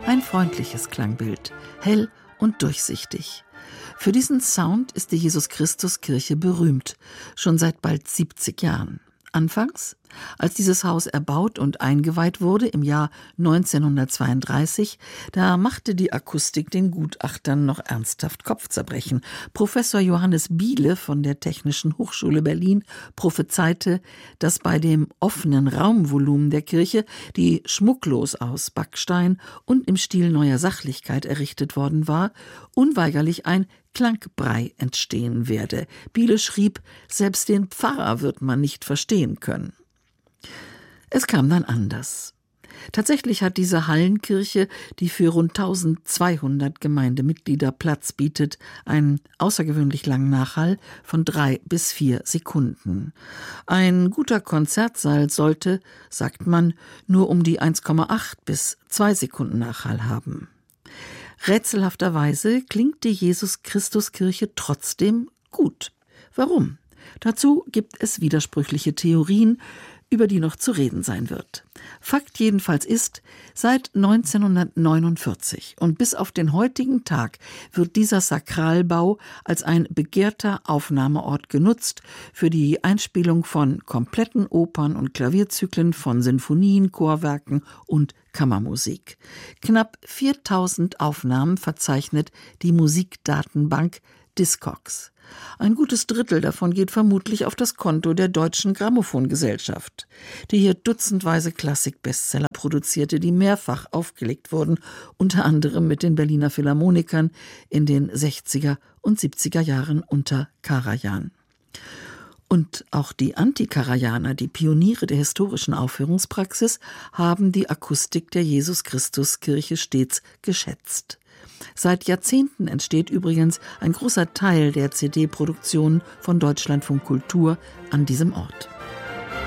Ein freundliches Klangbild, hell und durchsichtig. Für diesen Sound ist die Jesus-Christus-Kirche berühmt, schon seit bald 70 Jahren. Anfangs, als dieses Haus erbaut und eingeweiht wurde im Jahr 1932, da machte die Akustik den Gutachtern noch ernsthaft Kopfzerbrechen. Professor Johannes Biele von der Technischen Hochschule Berlin prophezeite, dass bei dem offenen Raumvolumen der Kirche, die schmucklos aus Backstein und im Stil neuer Sachlichkeit errichtet worden war, unweigerlich ein Klangbrei entstehen werde. Biele schrieb, selbst den Pfarrer wird man nicht verstehen können. Es kam dann anders. Tatsächlich hat diese Hallenkirche, die für rund 1200 Gemeindemitglieder Platz bietet, einen außergewöhnlich langen Nachhall von 3 bis 4 Sekunden. Ein guter Konzertsaal sollte, sagt man, nur um die 1,8 bis 2 Sekunden Nachhall haben. Rätselhafterweise klingt die Jesus-Christus-Kirche trotzdem gut. Warum? Dazu gibt es widersprüchliche Theorien, über die noch zu reden sein wird. Fakt jedenfalls ist, seit 1949 und bis auf den heutigen Tag wird dieser Sakralbau als ein begehrter Aufnahmeort genutzt für die Einspielung von kompletten Opern und Klavierzyklen, von Sinfonien, Chorwerken und Kammermusik. Knapp 4000 Aufnahmen verzeichnet die Musikdatenbank Discogs. Ein gutes Drittel davon geht vermutlich auf das Konto der Deutschen Grammophongesellschaft, die hier dutzendweise Klassik-Bestseller produzierte, die mehrfach aufgelegt wurden, unter anderem mit den Berliner Philharmonikern in den 60er und 70er Jahren unter Karajan. Und auch die Anti-Karajaner, die Pioniere der historischen Aufführungspraxis, haben die Akustik der Jesus-Christus-Kirche stets geschätzt. Seit Jahrzehnten entsteht übrigens ein großer Teil der CD-Produktion von Deutschlandfunk Kultur an diesem Ort.